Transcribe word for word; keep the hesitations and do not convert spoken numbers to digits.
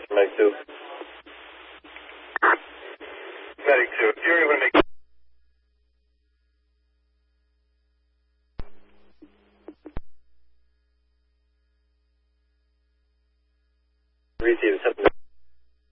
Medic two. Medic two, if you're able to make